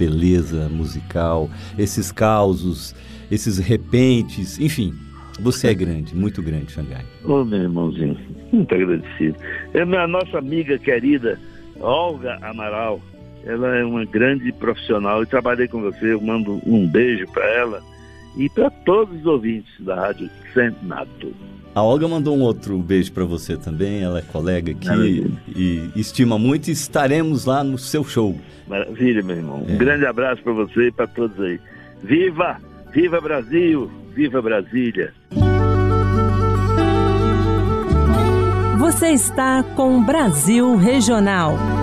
beleza musical, esses causos, esses repentes, enfim. Você é grande, muito grande, Xangai. Ô, meu irmãozinho, muito agradecido. A nossa amiga querida, Olga Amaral, ela é uma grande profissional e trabalhei com você. Eu mando um beijo para ela e para todos os ouvintes da Rádio Senato. A Olga mandou um outro beijo para você também, ela é colega aqui e estima muito, e estaremos lá no seu show. Maravilha, meu irmão. Um grande abraço para você e para todos aí. Viva! Viva Brasil! Viva Brasília! Você está com Brasil Regional.